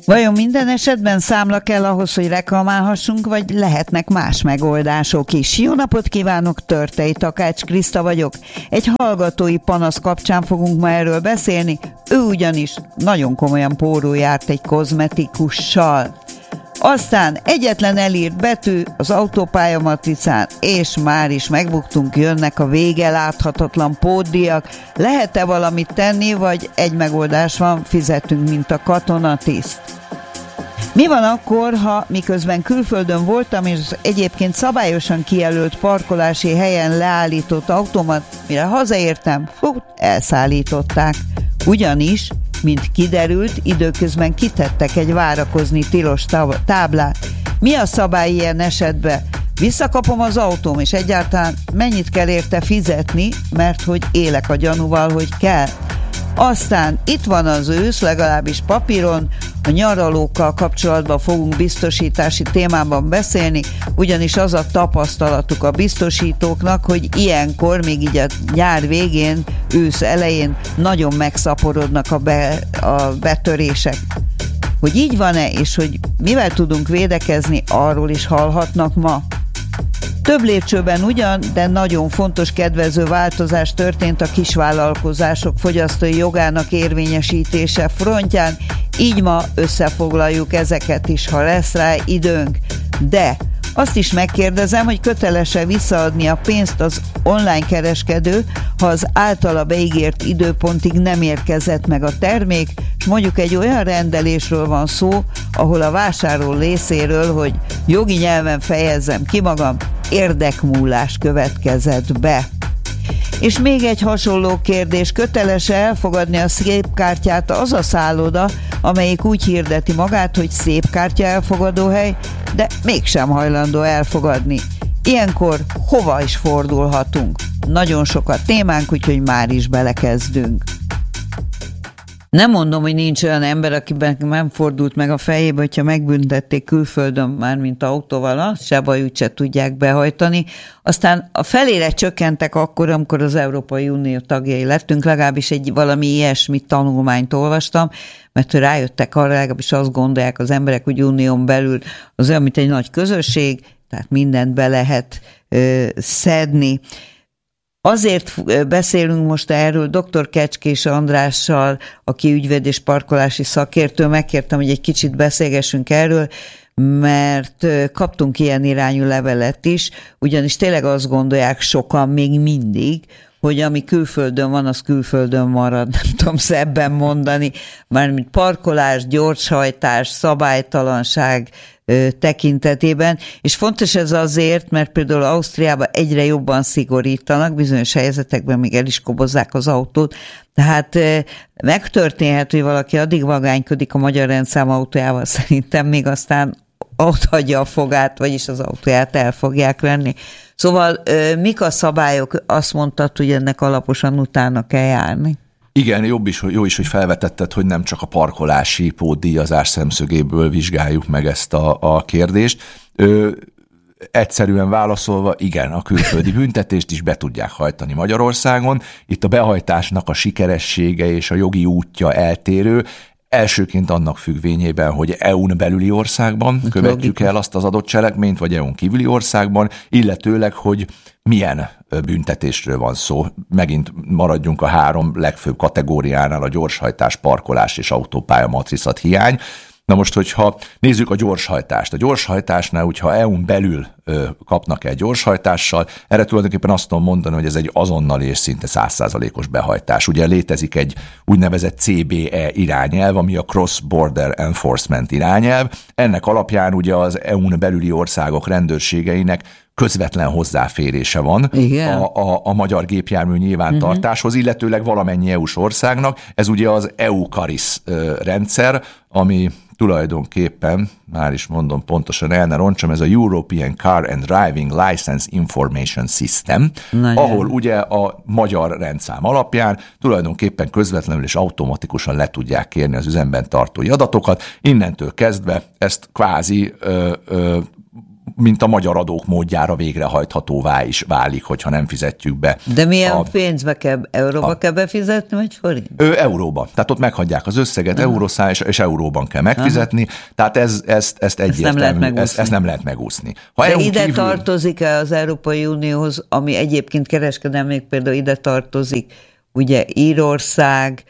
Vajon minden esetben számla kell ahhoz, hogy reklamálhassunk, vagy lehetnek más megoldások is? Jó napot kívánok, Törtei Takács Kriszta vagyok. Egy hallgatói panasz kapcsán fogunk ma erről beszélni, ő ugyanis nagyon komolyan pórul járt egy kozmetikussal. Aztán egyetlen elírt betű az autópálya matricán, és már is megbuktunk, jönnek a vége láthatatlan pótdíjak. Lehet-e valamit tenni, vagy egy megoldás van, fizetünk, mint a katonatiszt? Mi van akkor, ha miközben külföldön voltam, és egyébként szabályosan kijelölt parkolási helyen leállított autómat, mire hazaértem, elszállították. Ugyanis, mint kiderült, időközben kitettek egy várakozni tilos táblát. Mi a szabály ilyen esetben? Visszakapom az autóm, és egyáltalán mennyit kell érte fizetni, mert hogy élek a gyanúval, hogy kell. Aztán itt van az ősz, legalábbis papíron, a nyaralókkal kapcsolatban fogunk biztosítási témában beszélni, ugyanis az a tapasztalatuk a biztosítóknak, hogy ilyenkor, még így a nyár végén, ősz elején nagyon megszaporodnak a betörések. Hogy így van-e, és hogy mivel tudunk védekezni, arról is hallhatnak ma. Több lépcsőben ugyan, de nagyon fontos kedvező változás történt a kisvállalkozások fogyasztói jogának érvényesítése frontján, így ma összefoglaljuk ezeket is, ha lesz rá időnk. De azt is megkérdezem, hogy köteles-e visszaadni a pénzt az online kereskedő, ha az általa beígért időpontig nem érkezett meg a termék, és mondjuk egy olyan rendelésről van szó, ahol a vásárló részéről, hogy jogi nyelven fejezzem ki magam, érdekmúlás következett be. És még egy hasonló kérdés, köteles-e elfogadni a szépkártyát az a szálloda, amelyik úgy hirdeti magát, hogy szépkártya elfogadóhely, de mégsem hajlandó elfogadni. Ilyenkor hova is fordulhatunk? Nagyon sok a témánk, úgyhogy már is belekezdünk. Nem mondom, hogy nincs olyan ember, akiben nem fordult meg a fejébe, hogyha megbüntették külföldön, mármint autóval, azt se baj, úgyse tudják behajtani. Aztán a felére csökkentek akkor, amikor az Európai Unió tagjai lettünk, legalábbis egy valami ilyesmi tanulmányt olvastam, mert rájöttek arra, legalábbis azt gondolják az emberek, hogy unión belül az olyan, mint egy nagy közösség, tehát mindent be lehet szedni. Azért beszélünk most erről dr. Kecskés Andrással, aki ügyvéd és parkolási szakértő. Megkértem, hogy egy kicsit beszélgessünk erről, mert kaptunk ilyen irányú levelet is, ugyanis tényleg azt gondolják sokan még mindig, hogy ami külföldön van, az külföldön marad, nem tudom szebben mondani, mármint parkolás, gyorshajtás, szabálytalanság tekintetében, és fontos ez azért, mert például Ausztriában egyre jobban szigorítanak, bizonyos helyzetekben még el is kobozzák az autót, tehát megtörténhet, hogy valaki addig vagánykodik a magyar rendszám autójával, szerintem még aztán ott hagyja a fogát, vagyis az autóját el fogják venni. Szóval mik a szabályok? Azt mondtad, hogy ennek alaposan utána kell járni. Igen, jó is, hogy felvetetted, hogy nem csak a parkolási pótdíjazás szemszögéből vizsgáljuk meg ezt a kérdést. Egyszerűen válaszolva, igen, a külföldi büntetést is be tudják hajtani Magyarországon. Itt a behajtásnak a sikeressége és a jogi útja eltérő. Elsőként annak függvényében, hogy EU-n belüli országban követjük el azt az adott cselekményt, vagy EU-n kívüli országban, illetőleg, hogy milyen büntetésről van szó. Megint maradjunk a 3 legfőbb kategóriánál, a gyorshajtás, parkolás és autópálya matricat hiány. Na most, hogyha nézzük a gyorshajtást. A gyorshajtásnál, hogyha EU-n belül kapnak el gyorshajtással, erre tulajdonképpen azt tudom mondani, hogy ez egy azonnali és szinte 100%-os behajtás. Ugye létezik egy úgynevezett CBE irányelv, ami a Cross Border Enforcement irányelv. Ennek alapján ugye az EU-n belüli országok rendőrségeinek közvetlen hozzáférése van a magyar gépjármű nyilvántartáshoz, illetőleg valamennyi EU-s országnak. Ez ugye az EU-CARIS rendszer, ami tulajdonképpen, már is mondom pontosan, el ne roncsam, ez a European Car and Driving License Information System, ahol ugye a magyar rendszám alapján tulajdonképpen közvetlenül és automatikusan le tudják kérni az üzemben tartói adatokat. Innentől kezdve ezt kvázi mint a magyar adók módjára végrehajthatóvá is válik, hogyha nem fizetjük be. De milyen pénzbe kell, euróba kell befizetni, vagy forint? Euróban. Tehát ott meghagyják az összeget, eurószám, és euróban kell megfizetni. Tehát ezt egyértelmű, ezt nem lehet megúszni. De ide tartozik-e az Európai Unióhoz, ami egyébként kereskedelmi, például ide tartozik, ugye Írország,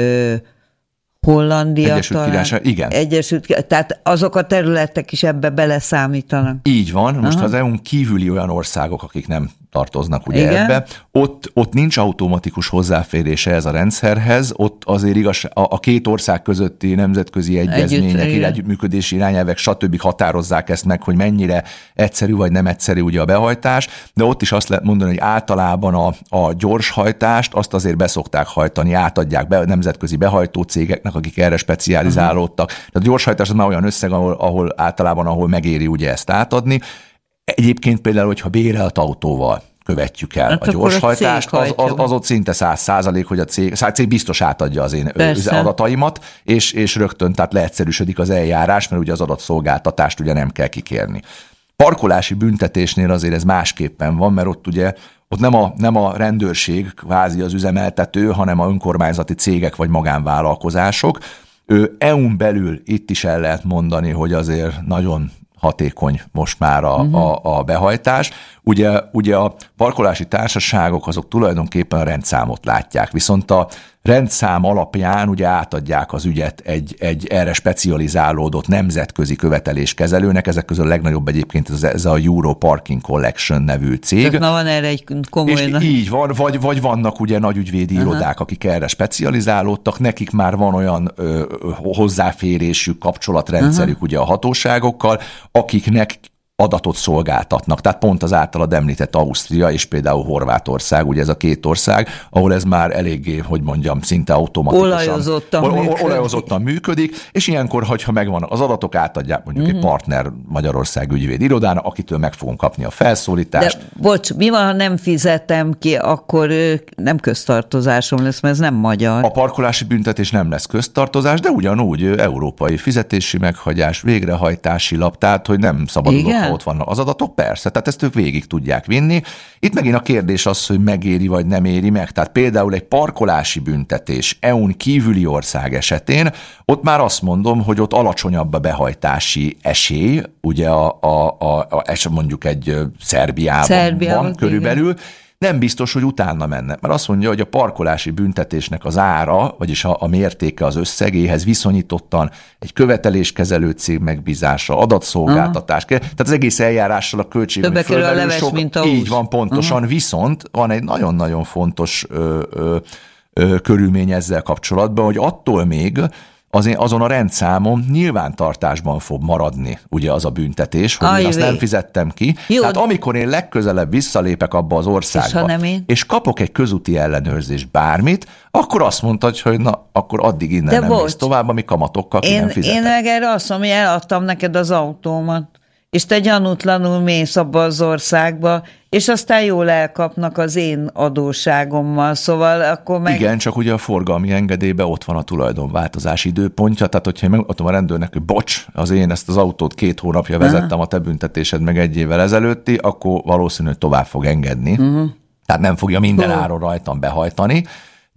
Hollandia, Egyesült Királyság, igen. Tehát azok a területek is ebbe beleszámítanak. Így van. Most az EU-n kívüli olyan országok, akik nem tartoznak ugye ebbe, ott nincs automatikus hozzáférése ez a rendszerhez, ott azért igaz, a két ország közötti nemzetközi egyezmények, együttműködési irányelvek, stb. Határozzák ezt meg, hogy mennyire egyszerű vagy nem egyszerű ugye a behajtás, de ott is azt lehet mondani, hogy általában a gyorshajtást azt azért beszokták hajtani, átadják be a nemzetközi behajtó cégeknek, akik erre specializálódtak. Tehát a gyorshajtás az már olyan összeg, ahol megéri ugye ezt átadni. Egyébként például, hogyha bérelt autóval követjük el a gyorshajtást, az ott szinte 100%, hogy a cég biztos átadja az én adataimat, és rögtön tehát leegyszerűsödik az eljárás, mert ugye az adatszolgáltatást ugye nem kell kikérni. Parkolási büntetésnél azért ez másképpen van, mert ott ugye nem a rendőrség kvázi az üzemeltető, hanem a önkormányzati cégek vagy magánvállalkozások. EU-n belül itt is el lehet mondani, hogy azért nagyon hatékony most már a behajtás. Ugye a parkolási társaságok azok tulajdonképpen a rendszámot látják, viszont a rendszám alapján ugye átadják az ügyet egy erre specializálódott nemzetközi követeléskezelőnek, ezek közül a legnagyobb egyébként ez a Euro Parking Collection nevű cég. Tehát van erre egy komoly... És így van, vagy vannak ugye nagy ügyvédi irodák, akik erre specializálódtak, nekik már van olyan hozzáférésük, kapcsolatrendszerük ugye a hatóságokkal, akiknek adatot szolgáltatnak. Tehát pont az általad említett Ausztria és például Horvátország, ugye ez a két ország, ahol ez már eléggé, hogy mondjam, szinte automatikusan olajozottan működik, és ilyenkor, hogyha megvan az adatok, átadják mondjuk egy partner Magyarország ügyvéd irodának, akitől meg fogunk kapni a felszólítást. De bocs, mi van, ha nem fizetem ki, akkor nem köztartozásom lesz, mert ez nem magyar. A parkolási büntetés nem lesz köztartozás, de ugyanúgy európai fizetési meghagyás, végrehajtási lap, tehát hogy nem szabadulok, ha ott vannak az adatok, persze, tehát ezt ők végig tudják vinni. Itt megint a kérdés az, hogy megéri vagy nem éri meg. Tehát például egy parkolási büntetés EU-n kívüli ország esetén, ott már azt mondom, hogy ott alacsonyabb a behajtási esély, ugye mondjuk egy Szerbiában van körülbelül, igen. Nem biztos, hogy utána mennek, mert azt mondja, hogy a parkolási büntetésnek az ára, vagyis a mértéke az összegéhez viszonyítottan egy követeléskezelő cég megbízása, adatszolgáltatás, tehát az egész eljárással a költség, többe kerül a leves, mint a így van pontosan, viszont van egy nagyon-nagyon fontos körülmény ezzel kapcsolatban, hogy attól még azon a rendszámon nyilvántartásban fog maradni ugye az a büntetés, hogy én azt nem fizettem ki. Jó. Tehát amikor én legközelebb visszalépek abba az országba, és kapok egy közúti ellenőrzést, bármit, akkor azt mondtad, hogy na, akkor addig innen nem mész tovább, ami kamatokkal ki nem fizetek. Én meg erre azt mondom, hogy eladtam neked az autómat, és te gyanútlanul mész abba az országba, és aztán jól elkapnak az én adósságommal, szóval akkor meg... Igen, csak ugye a forgalmi engedélyben ott van a tulajdonváltozási időpontja, tehát hogyha én megmutatom a rendőrnek, hogy bocs, én ezt az autót 2 hónapja vezettem, a te büntetésed meg 1 évvel ezelőtti, akkor valószínű, hogy tovább fog engedni. Tehát nem fogja minden áron rajtam behajtani,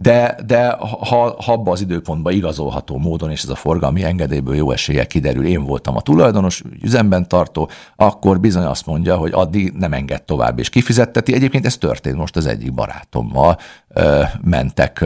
de ha abba az időpontban igazolható módon, és ez a forgalmi engedélyből jó eséllyel kiderül, én voltam a tulajdonos, üzemben tartó, akkor bizony azt mondja, hogy addig nem enged tovább, és kifizetteti. Egyébként ez történt most az egyik barátommal, mentek,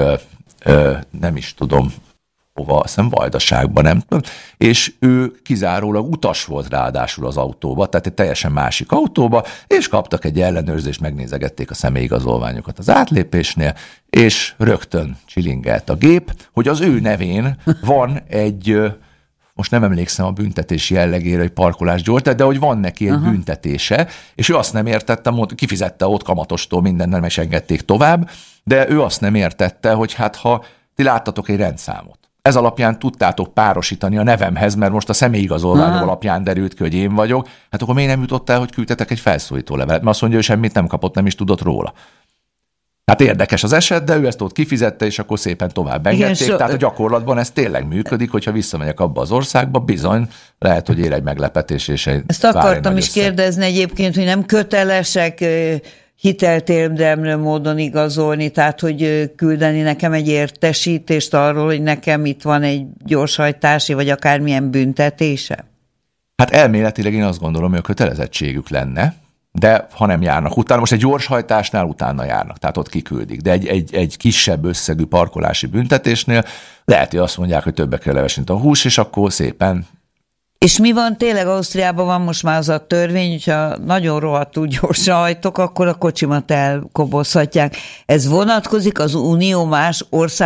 nem is tudom, hova, azt hiszem Vajdaságban, nem tudom, és ő kizárólag utas volt ráadásul az autóba, tehát egy teljesen másik autóba, és kaptak egy ellenőrzést, megnézegették a személyigazolványokat az átlépésnél, és rögtön csilingelt a gép, hogy az ő nevén van egy, most nem emlékszem a büntetési jellegére, hogy parkolás gyólt, de hogy van neki egy büntetése, és ő azt nem értette, kifizette ott kamatostól mindent, nem is engedték tovább, de ő azt nem értette, hogy hát ha ti láttatok egy rendszámot, ez alapján tudtátok párosítani a nevemhez, mert most a személyigazolványom alapján derült ki, hogy én vagyok, hát akkor miért nem jutott el, hogy küldtetek egy felszólító levelet? Mert azt mondja, hogy semmit nem kapott, nem is tudott róla. Hát érdekes az eset, de ő ezt ott kifizette, és akkor szépen tovább engedték. Tehát a gyakorlatban ez tényleg működik, hogyha visszamegyek abba az országba, bizony lehet, hogy ér egy meglepetés, és egy ezt akartam is kérdezni egyébként, hogy nem kötelesek hiteltérdemlő módon igazolni, tehát hogy küldeni nekem egy értesítést arról, hogy nekem itt van egy gyorshajtási, vagy akármilyen büntetése? Hát elméletileg én azt gondolom, hogy a kötelezettségük lenne, de ha nem járnak utána, most egy gyorshajtásnál utána járnak, tehát ott kiküldik, de egy kisebb összegű parkolási büntetésnél lehet, hogy azt mondják, hogy többek kell levesni a hús, és akkor szépen. És mi van, tényleg Ausztriában van most már az a törvény, hogyha nagyon rohadtul gyorsan hajtok, akkor a kocsimat elkobozhatják. Ez vonatkozik az Unió más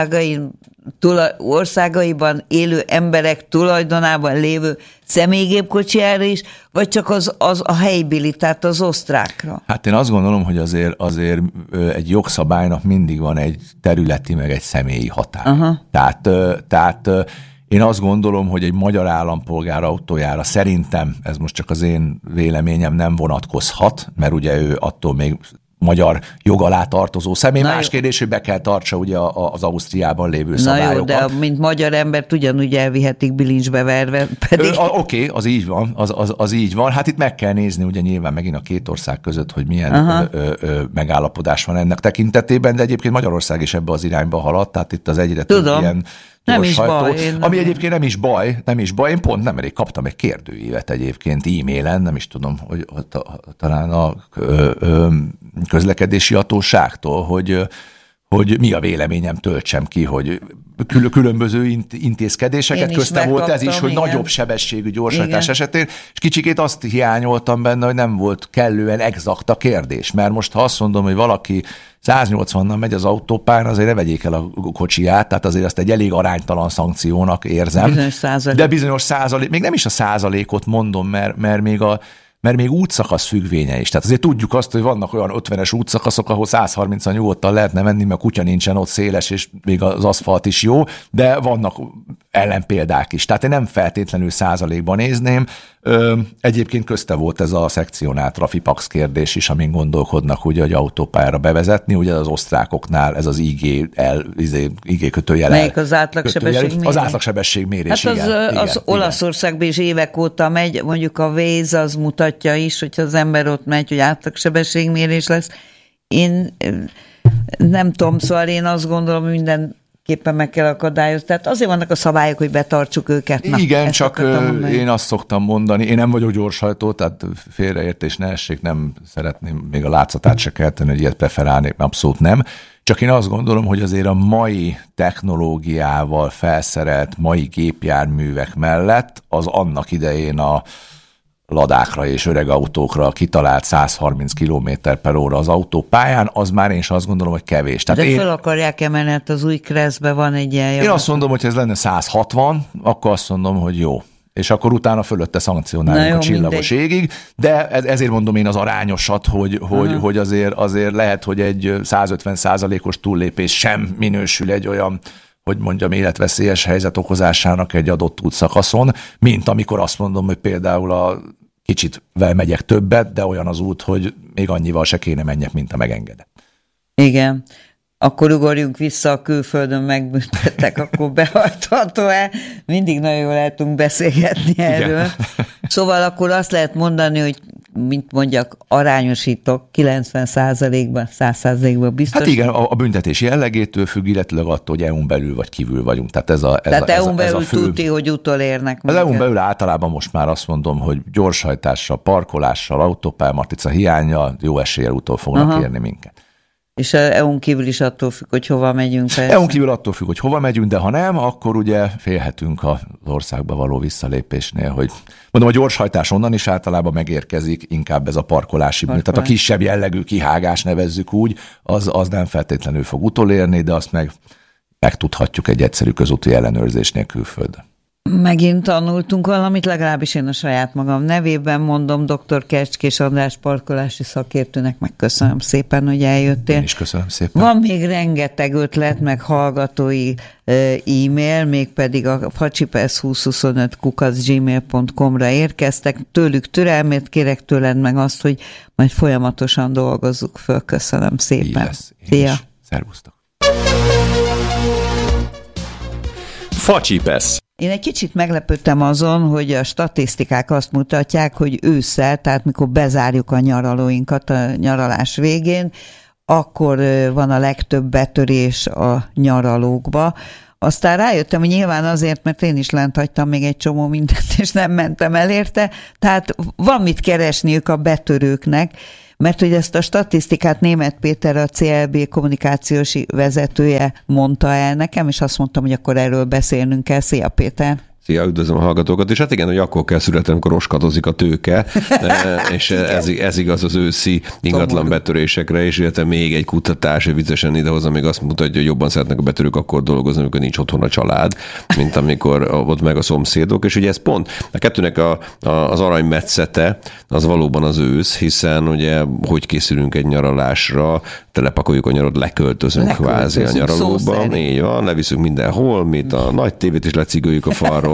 országaiban élő emberek tulajdonában lévő személygépkocsijára is, vagy csak az a helybili, tehát az osztrákra? Hát én azt gondolom, hogy azért egy jogszabálynak mindig van egy területi, meg egy személyi határ. Tehát én azt gondolom, hogy egy magyar állampolgár autójára szerintem, ez most csak az én véleményem, nem vonatkozhat, mert ugye ő attól még magyar jog alá tartozó személy. Más kérdés, hogy be kell tartsa ugye az Ausztriában lévő szabályokat. Na jó, de mint magyar embert ugyanúgy elvihetik bilincsbe verve. Oké, az így van, az így van. Hát itt meg kell nézni ugye nyilván megint a két ország között, hogy milyen megállapodás van ennek tekintetében, de egyébként Magyarország is ebbe az irányba haladt, tehát itt az egyre több ilyen nem is baj. Ami egyébként nem is baj. Én pont nemrég kaptam egy kérdőívet egyébként e-mailen, nem is tudom, hogy talán a közlekedési hatóságtól, hogy mi a véleményem, töltsem ki, hogy különböző intézkedéseket köztem volt ez is, hogy igen, nagyobb sebességű gyorsítás esetén, és kicsikét azt hiányoltam benne, hogy nem volt kellően exakt a kérdés, mert most ha azt mondom, hogy valaki 180-nal megy az autópályán, azért ne vegyék el a kocsiját, tehát azért azt egy elég aránytalan szankciónak érzem. De bizonyos százalék, még nem is a százalékot mondom, mert még útszakasz függvénye is. Tehát azért tudjuk azt, hogy vannak olyan 50-es útszakaszok, ahol 130-an nyugodtan lehetne menni, mert a kutya nincsen ott széles, és még az aszfalt is jó, de vannak ellenpéldák is. Tehát én nem feltétlenül százalékban nézném. Egyébként közte volt ez a szekcionált trafipax kérdés is, amin gondolkodnak ugye, hogy autópályára bevezetni. Ugye az osztrákoknál ez az IG kötőjel. Melyik az átlagsebességmérés? Az átlagsebességmérés, hát az Olaszországban is évek óta megy, mondjuk a Waze az mutatja is, hogyha az ember ott megy, hogy átlagsebességmérés lesz. Én nem tudom, szóval én azt gondolom, mindenképpen meg kell akadályozni. Tehát azért vannak a szabályok, hogy betartsuk őket. Igen, csak én azt szoktam mondani, én nem vagyok gyorshajtó, tehát félreértés ne essék, nem szeretném még a látszatát se kelteni, hogy ilyet preferálnék, abszolút nem. Csak én azt gondolom, hogy azért a mai technológiával felszerelt mai gépjárművek mellett az annak idején a ladákra és öreg autókra kitalált 130 km/h az autópályán, az már én is azt gondolom, hogy kevés. Tehát de fel akarják emelni, hát az új Creszbe van egy ilyen javaslat. Én azt mondom, hogy ez lenne 160, akkor azt mondom, hogy jó. És akkor utána fölötte szankcionáljuk a csillagos égig, de ezért mondom én az arányosat, hogy azért lehet, hogy egy 150%-os túllépés sem minősül egy olyan, hogy mondjam, életveszélyes helyzet okozásának egy adott útszakaszon, mint amikor azt mondom, hogy például kicsit megyek többet, de olyan az út, hogy még annyival se kéne menjek, mint a megengedett. Igen. Akkor ugorjunk vissza, a külföldön megbüntettek, akkor behajtható-e? Mindig nagyon jól el tudunk beszélgetni erről. Igen. Szóval akkor azt lehet mondani, hogy mint mondjak, arányosítok 90%-ban, 100%-ban biztos. Hát igen, a büntetés jellegétől függ, illetőleg attól, hogy EU-n belül vagy kívül vagyunk. Tehát EU-n belül fő... tudti, hogy utolérnek. Az EU-n belül általában most már azt mondom, hogy gyorshajtással, parkolással, autópályamatrica hiánnyal jó eséllyel utol fognak érni minket. És EU-n kívül is attól függ, hogy hova megyünk. EU-n kívül attól függ, hogy hova megyünk, de ha nem, akkor ugye félhetünk az országba való visszalépésnél, hogy mondom, a gyorshajtás onnan is általában megérkezik, inkább ez a parkolási bűn. Tehát a kisebb jellegű kihágás, nevezzük úgy, az nem feltétlenül fog utolérni, de azt megtudhatjuk egy egyszerű közúti ellenőrzésnél külföldön. Megint tanultunk valamit, legalábbis én a saját magam nevében mondom, dr. Kercskés András parkolási szakértőnek megköszönöm szépen, hogy eljöttél. Én is köszönöm szépen. Van még rengeteg ötlet, meg hallgatói e-mail, mégpedig a facsipesz2025@gmail.com-ra érkeztek. Tőlük türelmét kérek, tőled meg azt, hogy majd folyamatosan dolgozzuk föl. Köszönöm szépen. Szia! Szervusztok! Facsipesz. Én egy kicsit meglepődtem azon, hogy a statisztikák azt mutatják, hogy ősszel, tehát mikor bezárjuk a nyaralóinkat a nyaralás végén, akkor van a legtöbb betörés a nyaralókba. Aztán rájöttem, hogy nyilván azért, mert én is lent hagytam még egy csomó mindent, és nem mentem el érte, tehát van mit keresniük a betörőknek, mert hogy ezt a statisztikát Németh Péter, a CLB kommunikációs vezetője mondta el nekem, és azt mondtam, hogy akkor erről beszélnünk kell. Szia, Péter! Szia, üdvözlöm a hallgatókat, és hát igen, hogy akkor kell születni, amikor roskadozik a tőke, és ez igaz az őszi ingatlan betörésekre, és illetve még egy kutatás, hogy viccesen idehozza, még azt mutatja, hogy jobban szeretnek a betörők akkor dolgozni, amikor nincs otthon a család, mint amikor ott meg a szomszédok, és ugye ez pont a kettőnek az aranymetszete, az valóban az ősz, hiszen ugye hogy készülünk egy nyaralásra, telepakoljuk a nyarat, leköltözünk kvázi a nyaralóba, így van, leviszünk minden holmit, a nagy tévét is lecigöljük a falról,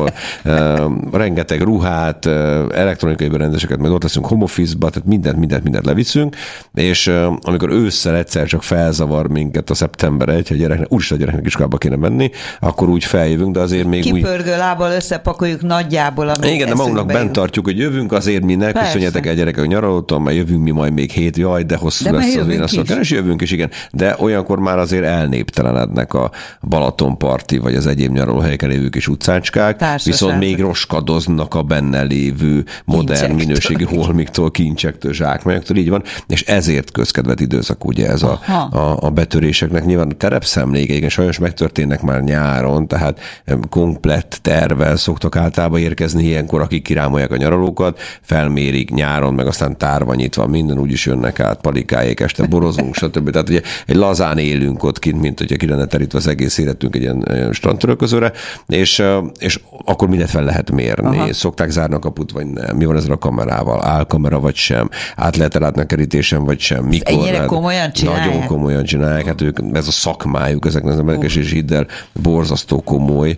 rengeteg ruhát, elektronikai berendezéseket, majd ott leszünk home office-ba, tehát mindent leviszünk, és amikor ősszel egyszer csak felzavar minket a szeptember 1, hogy úristen, a gyereknek iskolába kéne menni, akkor úgy feljövünk, de azért még kipörgő lábbal összepakoljuk nagyjából. Igen, de magunknak bent tartjuk, hogy jövünk, azért mi ne köszönjetek el gyerekek a nyaralótól, mert jövünk mi majd még 7, jaj, de hosszú de lesz az én azt mondom, és jövünk is, igen. De olyankor már azért elnéptelenednek a Balatonparti, vagy az egyéb nyaralóhelyeken lévő kis utcácskák, viszont még roskadoznak a benne lévő modern minőségi holmiktól, kincsektől, zsákmányoktól, így van, és ezért közkedvelt időszak ugye ez a betöréseknek. Nyilván a terepszemléke, igen, sajnos megtörténnek már nyáron, tehát komplett tervvel szoktak általában érkezni ilyenkor, akik kirámolják a nyaralókat, felmérik nyáron, meg aztán tárva nyitva, minden úgyis jönnek át, palikáék, este borozunk, stb. Tehát ugye egy lazán élünk ott kint, mint hogyha ki lenne terítve az egész életünk egy ilyen strandtörölközőre, és akkor mindent fel lehet mérni. Aha. Szokták zárni a kaput, vagy nem? Mi van ezzel a kamerával? Álkamera, vagy sem? Át lehet látni a kerítésen, vagy sem? Mikor? Ennyire komolyan csinálják? Nagyon komolyan csinálják. Hát ők, ez a szakmájuk, ezeknek az emberek, és hidd el, borzasztó komoly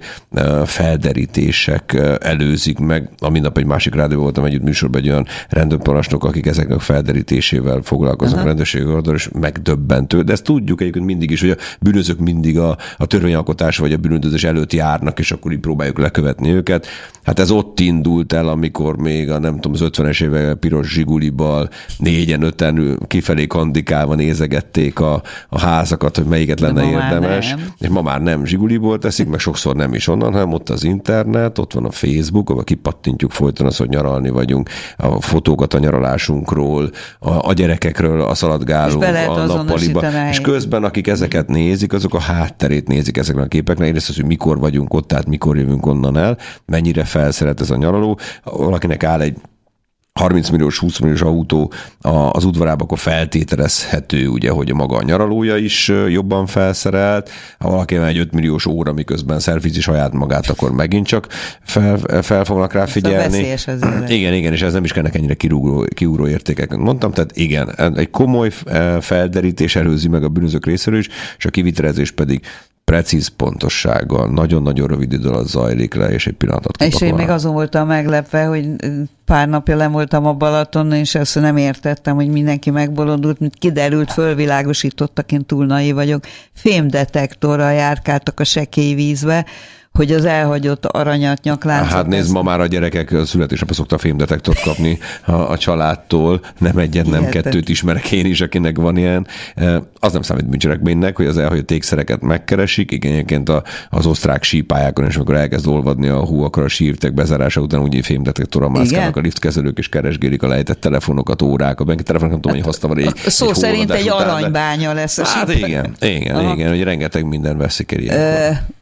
felderítések előzik meg. A mindnap egy másik rádióban voltam együtt műsorban egy olyan rendőrparancsnok, akik ezeknek fellderítésével foglalkoznak a rendőrségi oldalon, és megdöbbentő. De ezt tudjuk egyébként mindig is, hogy a bűnözők mindig a törvényalkotás vagy a bűnözés előtt járnak, és akkor így próbáljuk lekövetni őket. Hát ez ott indult el, amikor még nem tudom, az 50-es évek piros zsigulival 4-5 kifelé kandikálva nézegették a házakat, hogy melyiket lenne érdemes. És ma már nem zsiguliból teszik, meg sokszor nem is onnan, hanem ott az internet, ott van a Facebook, ahol kipattintjuk folyton azt, hogy nyaralni vagyunk, a fotókat a nyaralásunkról, a gyerekekről, a szaladgálunk, a nappaliba. És közben, akik ezeket nézik, azok a hátterét nézik ezeknek a képeknek. Egyrészt az, hogy mikor vagyunk ott, tehát mikor jövünk onnan el, mennyire felszeret ez a nyaraló. Valakinek áll egy 30 milliós, 20 milliós autó az udvarába, akkor feltételezhető, ugye, hogy maga a nyaralója is jobban felszerelt. Ha valaki egy 5 milliós óra, miközben szelfizi saját magát, akkor megint csak fel fognak rá figyelni. Igen, és ez nem is kellene ennyire kiugró értékeket mondtam. Tehát igen, egy komoly felderítés előzi meg a bűnözők részéről is, és a kivitelezés pedig precíz pontossággal, nagyon-nagyon rövid idő alatt zajlik le, és egy pillanatot kipakolnak. És én még azon voltam meglepve, hogy pár napja len voltam a Balatonon, és ezt nem értettem, hogy mindenki megbolondult, mint kiderült, fölvilágosítottak, én túl naiv vagyok, fémdetektorral járkáltak a sekély vízbe, hogy az elhagyott aranyat, nyakláncot... Hát nézd, ma már a gyerekek születésnapra szokta fémdetektort kapni a családtól, nem egyet, nem kettőt ismerek én is, akinek van ilyen. Az nem számít bűncselekménynek, hogy az elhagyott ékszereket megkeresik, igen, egyébként az osztrák sípályákon, és amikor elkezd olvadni a hú, akkor a sírtek bezárása után úgy fémdetektorral mászkálnak a liftkezelők, és keresgélik a lejtett telefonokat, órákat, banki telefonok, nem tudom, hogy hoztam egy szó szerint egy aranybánya lesz a Hát igen, hogy rengeteg minden veszik el ilyenkor.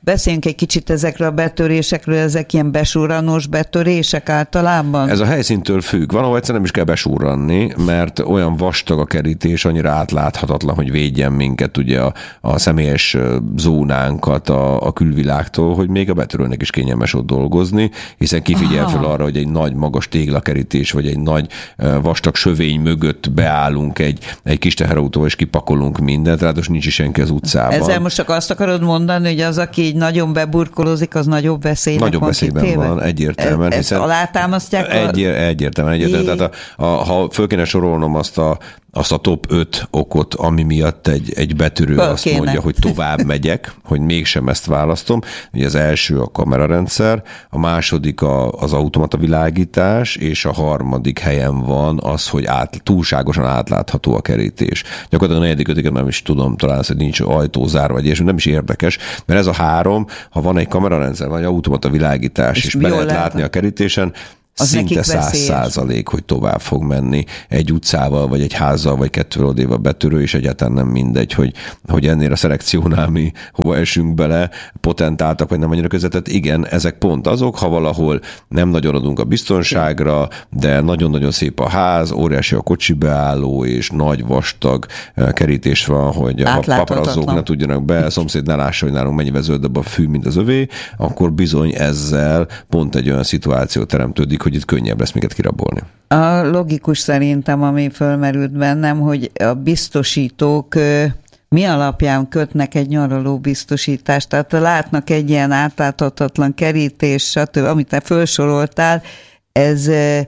Beszéljünk egy kicsit ezekről a betörésekről, ezek ilyen besurranós betörések általában? Ez a helyszíntől függ. Van, ahol egyszerűen nem is kell besurranni, mert olyan vastag a kerítés, annyira átláthatatlan, hogy védjen minket ugye a személyes zónánkat a külvilágtól, hogy még a betörőnek is kényelmes ott dolgozni, hiszen kifigyel fel arra, hogy egy nagy magas téglakerítés, vagy egy nagy vastag sövény mögött beállunk egy kis teherautóval, és kipakolunk mindent, ráadásul nincs is senki az utcában. Ezzel most csak azt akarod mondani, hogy az, aki így nagyon beburkolózik, az nagyobb veszélynek nagyobb veszélyben van, egyértelműen. Ezt alátámasztják? Egyértelműen. Tehát ha föl kéne sorolnom azt a top 5 okot, ami miatt egy betörő azt mondja, hogy tovább megyek, hogy mégsem ezt választom. Ugye az első a kamerarendszer, a második az automata világítás, és a harmadik helyen van az, hogy túlságosan átlátható a kerítés. Gyakorlatilag a negyedik, ötödiket nem is tudom, talán hogy nincs ajtózár, vagy ilyesmi, nem is érdekes, mert ez a három, ha van egy kamerarendszer, vagy automata világítás, és be lehet látni a kerítésen, szinte 100%, hogy tovább fog menni egy utcával, vagy egy házzal, vagy kettővel odébb a betörő, és egyáltalán nem mindegy, hogy ennél a szelekciónál mi hova esünk bele, potentáltak, vagy nem annyira közvetett. Igen, ezek pont azok, ha valahol nem nagyon adunk a biztonságra, de nagyon-nagyon szép a ház, óriási a kocsi beálló, és nagy vastag kerítés van, hogy a paparazzók ne tudjanak be, a szomszéd ne lássa, hogy nálunk mennyivel zöldebb a fű, mint az övé, akkor bizony ezzel pont egy olyan szituáció teremtődik, hogy itt könnyebb lesz minket kirabolni. A logikus szerintem, ami fölmerült bennem, hogy a biztosítók mi alapján kötnek egy nyaraló biztosítást. Tehát látnak egy ilyen átláthatatlan kerítés, stb., amit te felsoroltál, ez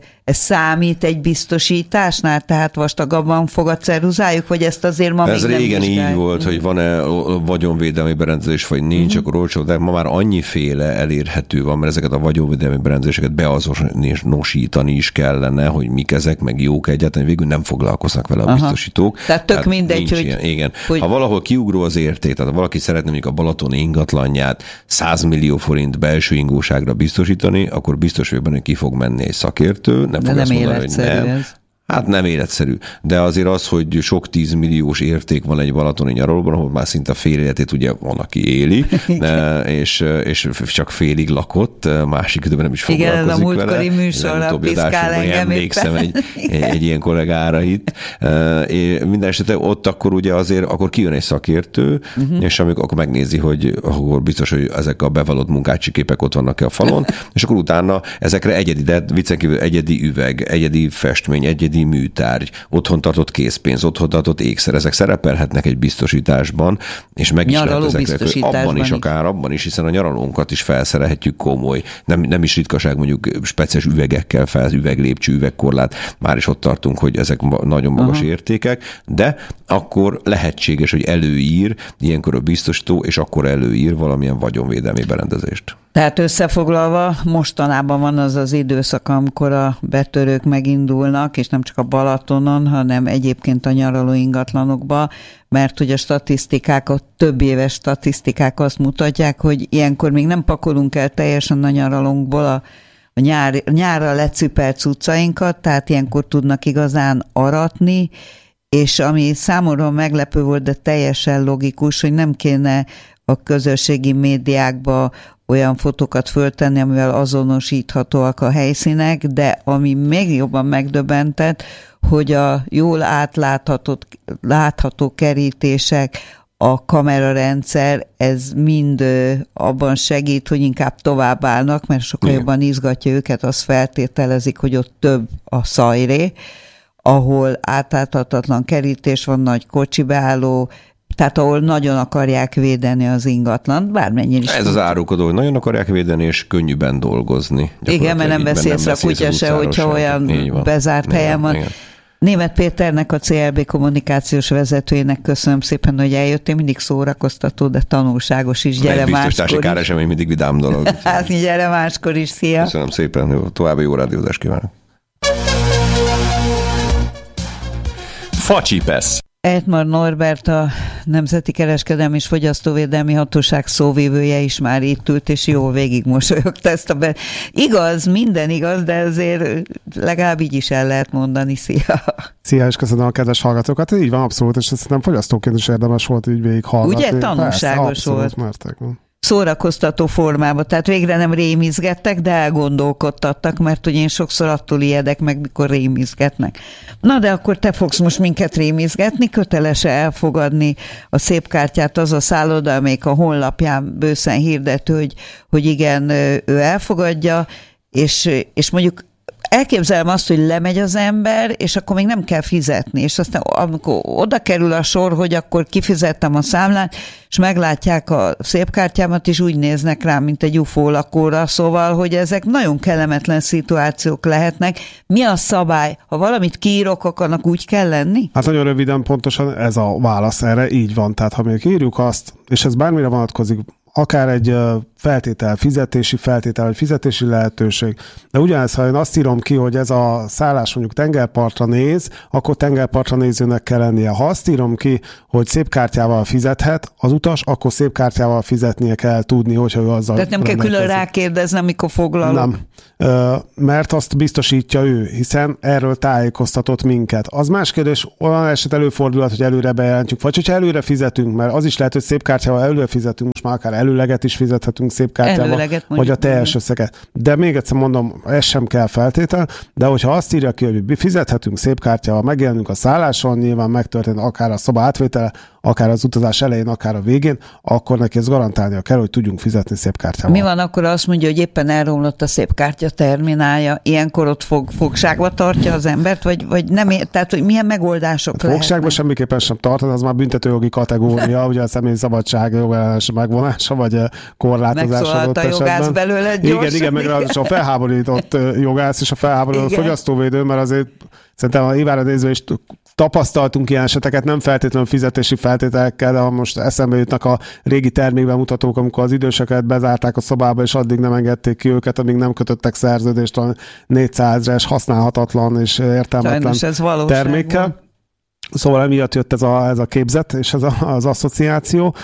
számít egy biztosításnál? Tehát vastagabban fog a ceruzájuk, vagy ezt azért ma ez még nem régen vizsgáljuk? így volt, hogy van-e vagyonvédelmi berendezés, vagy nincs, akkor olcsó, de ma már annyiféle elérhető van, mert ezeket a vagyonvédelmi berendezéseket beazonosítani is kellene, hogy mik ezek, meg jók egyáltalán, végül nem foglalkoznak vele a biztosítók. Tehát tök mindegy, hogy... Ilyen. Igen. Ha valahol kiugró az érték, tehát ha valaki szeretne mondjuk a Balaton ingatlanját 100 millió forint belső ingóságra biztosítani, akkor biztos vagyok benne, hogy ki fog menni egy szakértő, de nem életszerű ez. Hát nem életszerű, de azért az, hogy sok 10 milliós érték van egy balatoni nyaralóban, ahol már szinte fél életét ugye van, aki éli, és csak félig lakott, másik időben nem is foglalkozik vele. Igen, a múltkori műsorra piszkál engem. Emlékszem egy ilyen kollégára itt. Minden esetre ott akkor ugye azért, akkor kijön egy szakértő, és akkor megnézi, hogy akkor biztos, hogy ezek a bevallott munkácsi képek ott vannak-e a falon, és akkor utána ezekre egyedi, de viccen kívül egyedi üveg, egyedi festmény, egyedi műtárgy, otthon tartott készpénz, otthon tartott ékszer, ezek szerepelhetnek egy biztosításban, és meg is lehet ezekre, abban is, akár abban is, hiszen a nyaralónkat is felszerelhetjük komoly, nem is ritkaság mondjuk speciális üvegekkel üveglépcső, üvegkorlát, már is ott tartunk, hogy ezek nagyon magas értékek, de akkor lehetséges, hogy előír ilyenkor a biztosító, és akkor előír valamilyen vagyonvédelmi berendezést. Tehát összefoglalva, mostanában van az az időszak, amikor a betörők megindulnak, és nem csak a Balatonon, hanem egyébként a nyaraló ingatlanokba, mert hogy a statisztikák, a több éves statisztikák azt mutatják, hogy ilyenkor még nem pakolunk el teljesen a nyaralónkból a nyárra lecipelt cuccainkat, tehát ilyenkor tudnak igazán aratni, és ami számomra meglepő volt, de teljesen logikus, hogy nem kéne a közösségi médiákba olyan fotókat föltenni, amivel azonosíthatóak a helyszínek, de ami még jobban megdöbbentett, hogy a jól látható kerítések, a kamerarendszer, ez mind abban segít, hogy inkább tovább állnak, mert sokkal jobban izgatja őket, azt feltételezik, hogy ott több a szajré, ahol átláthatatlan kerítés van, nagy kocsibeálló, tehát ahol nagyon akarják védeni az ingatlant, bármennyire is. Ez az árulkodó, hogy nagyon akarják védeni, és könnyűben dolgozni. Igen, mert nem beszélsz a kutya se, hogyha olyan bezárt helyen van. Igen. Németh Péternek, a CLB kommunikációs vezetőjének köszönöm szépen, hogy eljöttél, mindig szórakoztató, de tanulságos is. Gyere máskor is. Biztosítási káresemény mindig vidám dolog. Hát gyere máskor is, szia! Köszönöm szépen, további jó rádiózást kívánok! Facsipesz. Ejtmar Norbert, a Nemzeti Kereskedelmi és Fogyasztóvédelmi Hatóság szóvivője is már itt ült, és jól végig mosolyogta ezt a Igaz, minden igaz, de azért legalább így is el lehet mondani. Szia! Szia, és köszönöm a kedves hallgatókat. Így van, abszolút, és szerintem fogyasztóként is érdemes volt így végighallgatni. Ugye? Tanulságos volt. Mertek. szórakoztató formában, tehát végre nem rémizgettek, de elgondolkodtattak, mert ugye én sokszor attól ijedek meg, mikor rémizgetnek. Na de akkor te fogsz most minket rémizgetni, köteles-e elfogadni a szép kártyát az a szálloda, amelyik a honlapján bőszen hirdető, hogy igen, ő elfogadja, és mondjuk elképzelem azt, hogy lemegy az ember, és akkor még nem kell fizetni, és aztán amikor oda kerül a sor, hogy akkor kifizettem a számlát, és meglátják a szép kártyámat, és úgy néznek rám, mint egy UFO lakóra, szóval, hogy ezek nagyon kellemetlen szituációk lehetnek. Mi a szabály? Ha valamit kiírok, akkor annak úgy kell lenni? Hát nagyon röviden pontosan ez a válasz erre, így van. Tehát ha még írjuk azt, és ez bármire vonatkozik, akár egy fizetési feltétel, vagy fizetési lehetőség. De ugyanez, ha én azt írom ki, hogy ez a szállás mondjuk tengerpartra néz, akkor tengerpartra nézőnek kell lennie. Ha azt írom ki, hogy szép kártyával fizethet az utas, akkor szép kártyával fizetnie kell tudni, hogyha ő azzal... Tehát nem kell külön rákérdezni, amikor foglalok? Nem, mert azt biztosítja ő, hiszen erről tájékoztatott minket. Az más kérdés, olyan eset előfordulhat, hogy előre bejelentjük, vagy hogyha előre fizetünk, mert az is lehet, hogy szép kártyával előre fizetünk, most már akár előleget is fizethetünk szép kártyával, vagy a teljes összeget. De még egyszer mondom, ez sem kell feltétel, de hogyha azt írja ki, hogy fizethetünk szép kártyával, megjelenünk a szálláson, nyilván megtörtént akár a szoba átvétele, akár az utazás elején, akár a végén, akkor neki ezt garantálnia kell, hogy tudjunk fizetni szép kártyával. Mi van akkor, azt mondja, hogy éppen elromlott a szép kártya terminálja, ilyenkor ott fogságba tartja az embert, vagy nem, tehát hogy milyen megoldások lehetnek? Fogságba semmiképpen sem tartani, az már büntetőjogi kategória, ugye a személy szabadság jogellenes megvonása, vagy korlátozás. Megszólalt a jogász belőle gyorsan. Igen, meg a felháborított jogász és a felháborított fogyasztóvédő, mert azért szerintem a Ivára nézve is tapasztaltunk ilyen eseteket, nem feltétlenül fizetési feltételekkel, de ha most eszembe jutnak a régi termékbemutatók, amikor az időseket bezárták a szobába, és addig nem engedték ki őket, amíg nem kötöttek szerződést a 400 000-es használhatatlan és értelmetlen termékkel. Szóval emiatt jött ez a képzet és ez az asszociáció.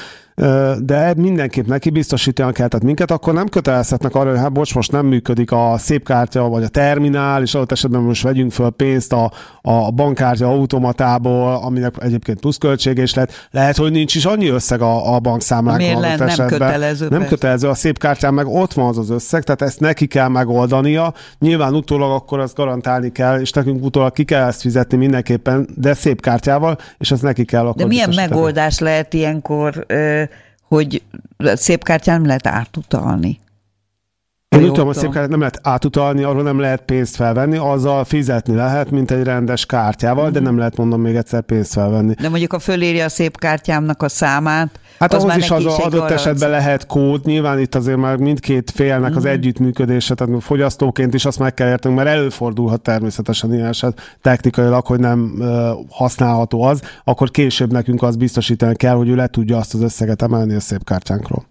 De mindenképp neki biztosítani kell, tehát minket akkor nem kötelezhetnek arra, hogy hát bocs, most nem működik a szép kártya, vagy a terminál, és adott esetben most vegyünk föl pénzt a bankkártya automatából, aminek egyébként pluszköltsége is lehet, hogy nincs is annyi összeg a bankszámlákon adott esetben. Nem kötelező, a szép kártyán meg ott van az összeg, tehát ezt neki kell megoldania. Nyilván utólag akkor azt garantálni kell, és nekünk utólag ki kell ezt fizetni mindenképpen, de szép kártyával, és ezt neki kell akkor. De milyen megoldás lehet ilyenkor, hogy szép kártyán nem lehet átutalni? Én úgy tudom, hogy szép kártyát nem lehet átutalni, arról nem lehet pénzt felvenni, azzal fizetni lehet, mint egy rendes kártyával, de nem lehet, mondom még egyszer, pénzt felvenni. De mondjuk a fölírja a szép kártyámnak a számát, hát ahhoz is az adott esetben lehet kód, nyilván itt azért már mindkét félnek az együttműködése, tehát fogyasztóként is azt meg kell értenünk, mert előfordulhat természetesen ilyen eset technikailag, hogy nem használható az, akkor később nekünk azt biztosítani kell, hogy ő le tudja azt az összeget emelni a szép kártyánkról.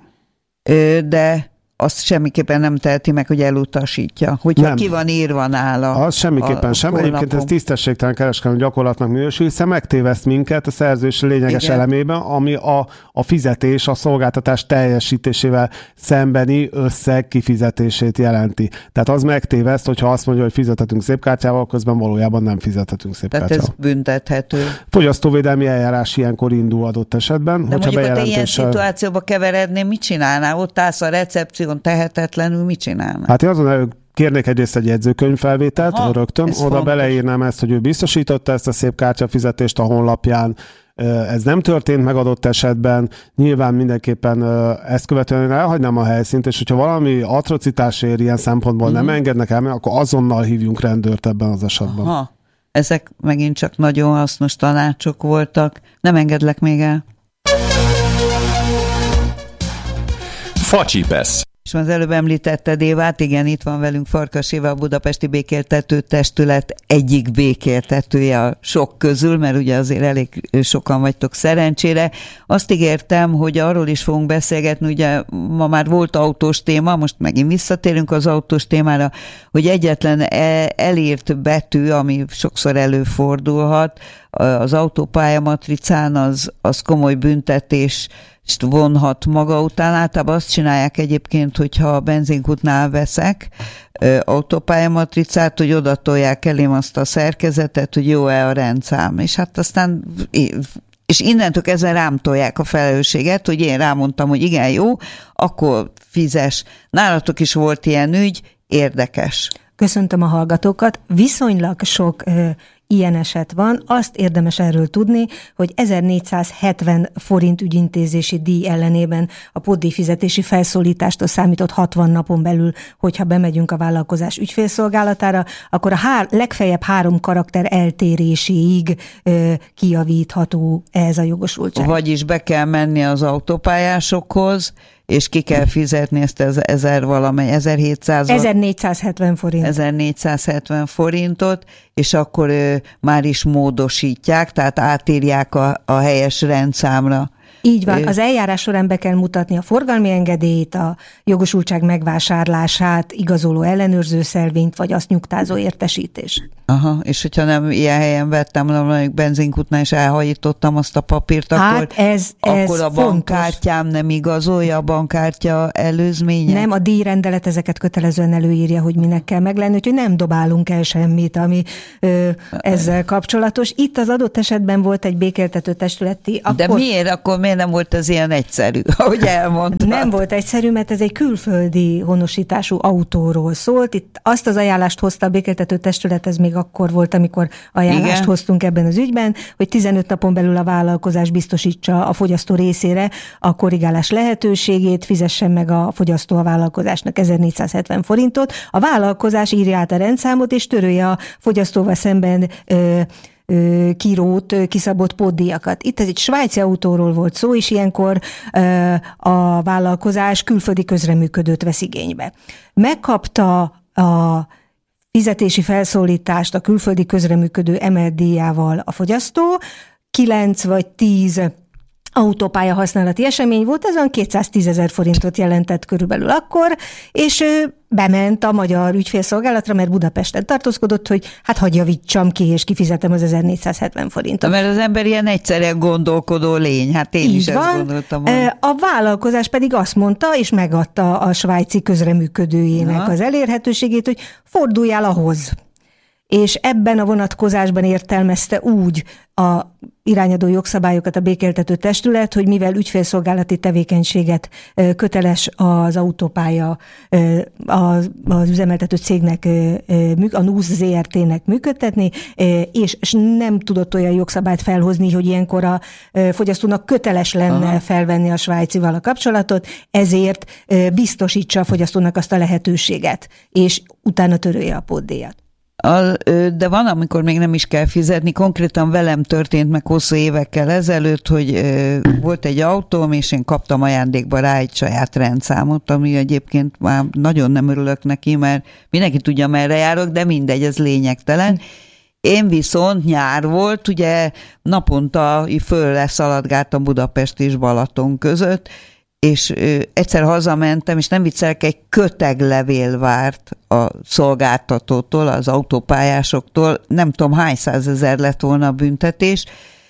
De azt semmiképpen nem teheti meg, hogy elutasítja. Hogyha nem. Ki van írva nála. Az semmiképpen sem. Egyébként ez tisztességtelen kereskedelmi gyakorlatnak minősül, hiszen megtéveszt minket a szerződés lényeges elemében, ami a fizetés, a szolgáltatás teljesítésével szembeni összeg kifizetését jelenti. Tehát az megtéveszt, hogyha azt mondja, hogy fizethetünk szép kártyával, közben valójában nem fizethetünk szép kártyával. Tehát ez büntethető. Fogyasztóvédelmi eljárás ilyenkor indul adott esetben. De mondjuk, ha te ilyen szituációba keverednél, mit csinálnál? Ott állsz a recepció tehetetlenül, mit csinálnak? Hát én azon kérnék egyrészt egy jegyzőkönyvfelvételt, rögtön, oda beleírnám ezt, hogy ő biztosította ezt a szép kártyafizetést a honlapján, ez nem történt meg adott esetben, nyilván mindenképpen ezt követően én elhagynám a helyszínt, és hogyha valami atrocitás ér ilyen szempontból nem engednek el, akkor azonnal hívjunk rendőrt ebben az esetben. Aha. Ezek megint csak nagyon hasznos tanácsok voltak. Nem engedlek még el. Facsipesz. És az előbb említetted Évát, igen, itt van velünk Farkas Éva, a Budapesti Békéltető Testület egyik békéltetője a sok közül, mert ugye azért elég sokan vagytok szerencsére. Azt ígértem, hogy arról is fogunk beszélgetni, ugye ma már volt autós téma, most megint visszatérünk az autós témára, hogy egyetlen elírt betű, ami sokszor előfordulhat, az autópályamatricán az komoly büntetés vonhat maga után. Általában azt csinálják egyébként, hogyha a benzinkútnál veszek autópályamatricát, hogy oda tolják elém azt a szerkezetet, hogy jó-e a rendszám. És hát aztán És innentől ezzel rám tolják a felelősséget, hogy én rámondtam, hogy igen, jó, akkor fizes. Nálatok is volt ilyen ügy, érdekes. Köszöntöm a hallgatókat. Viszonylag sok ilyen eset van. Azt érdemes erről tudni, hogy 1470 forint ügyintézési díj ellenében a pótdíj fizetési felszólítástól számított 60 napon belül, hogyha bemegyünk a vállalkozás ügyfélszolgálatára, akkor a legfeljebb 3 karakter eltéréséig kijavítható ez a jogosultság. Vagyis be kell menni az autópályásokhoz, és ki kell fizetni ezt az 1470 forint. 1470 forintot, és akkor már is módosítják, tehát átírják a helyes rendszámra. Így van, az eljárás során be kell mutatni a forgalmi engedélyt, a jogosultság megvásárlását, igazoló ellenőrző szelvényt, vagy azt nyugtázó értesítést. Aha, és hogyha nem ilyen helyen vettem, mondjuk benzinkútnál és elhajítottam azt a papírt, hát akkor a bankkártyám nem igazolja a bankkártya előzménye? Nem, a díjrendelet ezeket kötelezően előírja, hogy minek kell meglenni, úgyhogy nem dobálunk el semmit, ami ezzel kapcsolatos. Itt az adott esetben volt egy békéltető testületi... De miért nem volt ez ilyen egyszerű, ahogy elmondtad? Nem volt egyszerű, mert ez egy külföldi honosítású autóról szólt. Itt azt az ajánlást hozta a békéltető testület, ez még akkor volt, amikor ajánlást hoztunk ebben az ügyben, hogy 15 napon belül a vállalkozás biztosítsa a fogyasztó részére a korrigálás lehetőségét, fizessen meg a fogyasztó a vállalkozásnak 1470 forintot. A vállalkozás írja át a rendszámot, és törölje a fogyasztóval szemben kiszabott pótdíjakat. Itt ez egy svájci autóról volt szó, és ilyenkor a vállalkozás külföldi közreműködőt vesz igénybe. Megkapta a fizetési felszólítást a külföldi közreműködő emelt díjával a fogyasztó, 9 vagy 10 autópálya használati esemény volt, ez olyan 210 000 forintot jelentett körülbelül akkor, és bement a magyar ügyfélszolgálatra, mert Budapesten tartózkodott, hogy hát hadd javítsam ki, és kifizetem az 1470 forintot. Mert az ember ilyen egyszerűen gondolkodó lény, hát én is ezt gondoltam. A vállalkozás pedig azt mondta, és megadta a svájci közreműködőjének az elérhetőségét, hogy forduljál ahhoz. És ebben a vonatkozásban értelmezte úgy a irányadó jogszabályokat a békéltető testület, hogy mivel ügyfélszolgálati tevékenységet köteles az autópálya az üzemeltető cégnek, a NUSZ ZRT-nek működtetni, és nem tudott olyan jogszabályt felhozni, hogy ilyenkor a fogyasztónak köteles lenne felvenni a svájcival a kapcsolatot, ezért biztosítsa a fogyasztónak azt a lehetőséget, és utána törölje a pótdíjat. De van, amikor még nem is kell fizetni. Konkrétan velem történt meg hosszú évekkel ezelőtt, hogy volt egy autóm, és én kaptam ajándékba rá egy saját rendszámot, ami egyébként már nagyon nem örülök neki, mert mindenki tudja, merre járok, de mindegy, ez lényegtelen. Én viszont nyár volt, ugye naponta föl szaladgáltam Budapest és Balaton között, és egyszer hazamentem, és nem viccelek, egy köteglevél várt a szolgáltatótól, az autópályásoktól, nem tudom hány 100 000 lett volna a büntetés,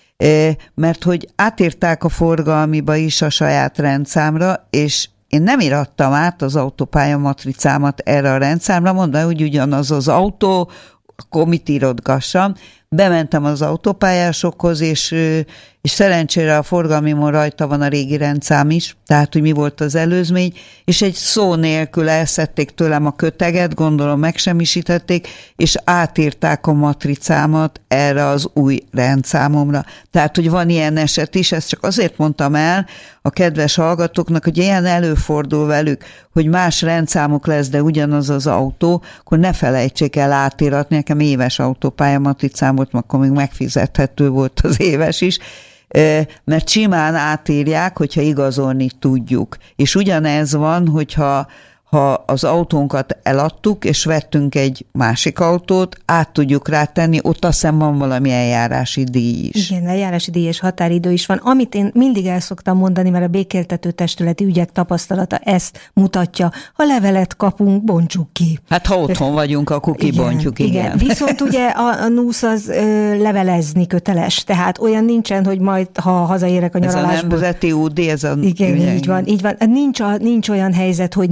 mert hogy átírták a forgalmiba is a saját rendszámra, és én nem irattam át az autópálya matricámat erre a rendszámra, mondom, hogy ugyanaz az autó, akkor mit írodgassam. Bementem az autópályásokhoz, és szerencsére a forgalmimon rajta van a régi rendszám is, tehát, hogy mi volt az előzmény, és egy szó nélkül elszedték tőlem a köteget, gondolom megsemmisítették, és átírták a matricámat erre az új rendszámomra. Tehát, hogy van ilyen eset is, ezt csak azért mondtam el a kedves hallgatóknak, hogy ilyen előfordul velük, hogy más rendszámok lesz, de ugyanaz az autó, akkor ne felejtsék el átíratni, nekem éves autópálya matricám volt, akkor még megfizethető volt az éves is, mert simán átírják, hogyha igazolni tudjuk. És ugyanez van, hogyha az autónkat eladtuk, és vettünk egy másik autót, át tudjuk rátenni, ott azt hiszem van valami eljárási díj is. Igen, eljárási díj és határidő is van. Amit én mindig el szoktam mondani, mert a békéltető testületi ügyek tapasztalata ezt mutatja. Ha levelet kapunk, bontsuk ki. Hát ha otthon vagyunk, akkor kibontjuk, igen. Viszont ugye a NUSZ az levelezni köteles, tehát olyan nincsen, hogy majd, ha hazaérek a nyaralásból. Ez a nemzeti UD, ez a... Igen, így van. Nincs olyan helyzet, hogy ne olvas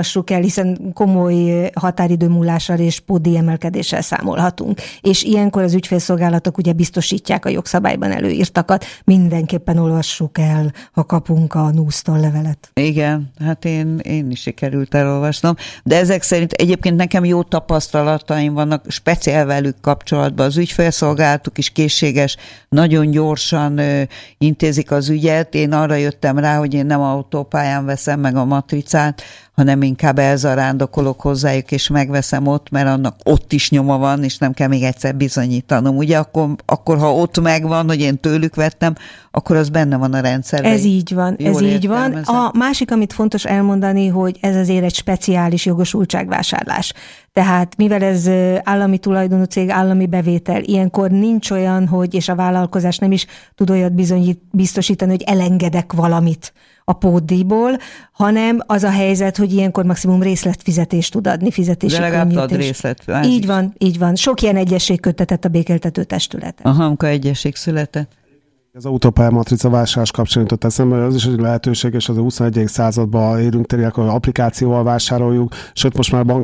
olvassuk el, hiszen komoly határidő múlással és pótdíj emelkedéssel számolhatunk. És ilyenkor az ügyfélszolgálatok ugye biztosítják a jogszabályban előírtakat, mindenképpen olvassuk el, ha kapunk a NUSZ-tól levelet. Igen, hát én is sikerült elolvasnom, de ezek szerint egyébként nekem jó tapasztalataim vannak, speciál velük kapcsolatban. Az ügyfélszolgálatuk is készséges, nagyon gyorsan intézik az ügyet. Én arra jöttem rá, hogy én nem autópályán veszem meg a matricát, hanem inkább elzarándokolok hozzájuk, és megveszem ott, mert annak ott is nyoma van, és nem kell még egyszer bizonyítanom. Ugye akkor ha ott megvan, hogy én tőlük vettem, akkor az benne van a rendszerben. Ez így van, ez így van. A másik, amit fontos elmondani, hogy ez azért egy speciális jogosultságvásárlás. Tehát mivel ez állami tulajdonú cég, állami bevétel, ilyenkor nincs olyan, hogy, és a vállalkozás nem is tud olyat biztosítani, hogy elengedek valamit a pótdíjból, hanem az a helyzet, hogy ilyenkor maximum részletfizetést tud adni, fizetési könnyítés. Így van. Sok ilyen egyesség köttetett a békéltető testületen. Aha, amikor egyesség született. Az autópálya matrica vásárlás kapcsán jutott eszembe, hogy az is egy lehetőség, és az a 21. században érünk tényleg, hogy applikációval vásároljuk, sőt most már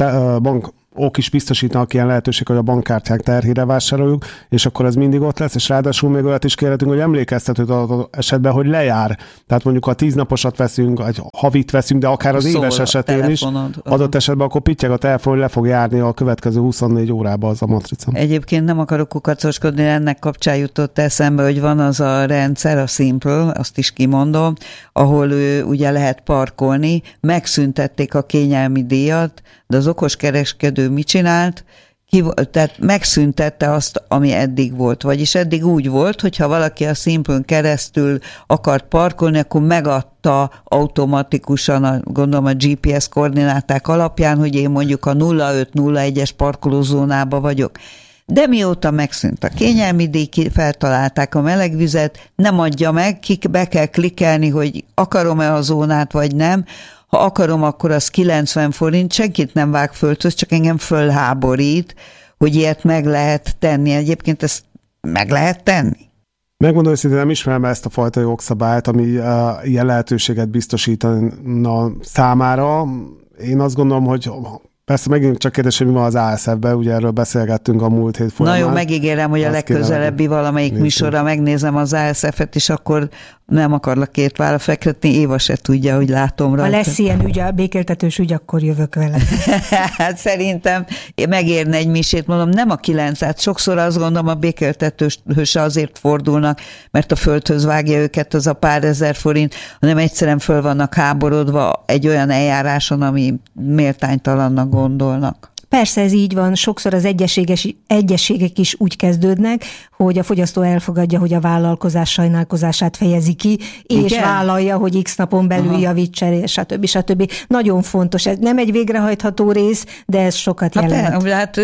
bankok is biztosítanak ilyen lehetőség, hogy a bankkártyák terhére vásároljuk, és akkor ez mindig ott lesz, és ráadásul még olyat is kérhetünk, hogy emlékeztetőt adott esetben, hogy lejár. Tehát mondjuk ha 10 naposat veszünk, vagy havit veszünk, de akár az éves esetén is, adott esetben akkor pittyeg a telefon, hogy le fog járni a következő 24 órában az a matrica. Egyébként nem akarok kukacoskodni, ennek kapcsán jutott eszembe, hogy van az a rendszer, a Simple, azt is kimondom, ahol ugye lehet parkolni, megszüntették a kényelmi díjat, de az okos kereskedő mit csinált? Tehát megszüntette azt, ami eddig volt. Vagyis eddig úgy volt, hogy ha valaki a Simple-n keresztül akart parkolni, akkor megadta automatikusan, gondolom a GPS koordináták alapján, hogy én mondjuk a 0501-es parkolózónában vagyok. De mióta megszűnt a kényelmi díj, feltalálták a melegvizet, nem adja meg, be kell klikkelni, hogy akarom-e a zónát, vagy nem. Ha akarom, akkor az 90 forint, senkit nem vág földhöz, csak engem fölháborít, hogy ilyet meg lehet tenni. Egyébként ezt meg lehet tenni? Megmondom őszintén, nem ismerem ezt a fajta jogszabályt, ami ilyen lehetőséget biztosítana számára. Én azt gondolom, hogy persze megint csak kérdés, hogy mi van az ASF-ben, ugye erről beszélgettünk a múlt hét folyamán. Na jó, megígérem, hogy a legközelebbi valamelyik műsorra megnézem az ASF-et, és akkor nem akarlak két vára fektetni, Éva se tudja, hogy látom rajta. Ha lesz ilyen ügy, a békéltetős ügy, akkor jövök vele. Hát szerintem megérne egy misét, mondom, nem a 9-et. Sokszor azt gondolom, a békéltetős azért fordulnak, mert a földhöz vágja őket az a pár ezer forint, hanem egyszerűen föl vannak háborodva egy olyan eljáráson, ami méltánytalannak gondolnak. Persze ez így van, sokszor az egyességek is úgy kezdődnek, hogy a fogyasztó elfogadja, hogy a vállalkozás sajnálkozását fejezi ki, és igen, vállalja, hogy x napon belül javítsa, stb. Nagyon fontos, ez nem egy végrehajtható rész, de ez sokat jelent. Hát